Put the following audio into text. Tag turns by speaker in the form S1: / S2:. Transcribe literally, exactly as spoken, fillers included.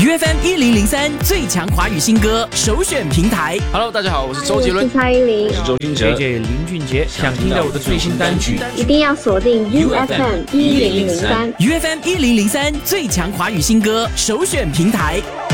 S1: U F M 一零零三最强华语新歌首选平台。
S2: Hello， 大家好，我是周杰伦，
S3: 我是蔡依林，
S2: 我是周星哲
S4: ，J J 林俊杰。想听到我的最新单曲，
S3: 一定要锁定 U F M 一零零三
S1: U F M 一零零三最强华语新歌首选平台。